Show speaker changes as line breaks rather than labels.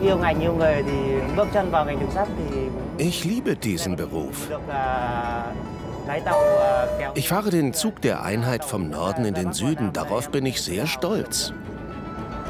Ich liebe diesen Beruf. Ich fahre den Zug der Einheit vom Norden in den Süden. Darauf bin ich sehr stolz.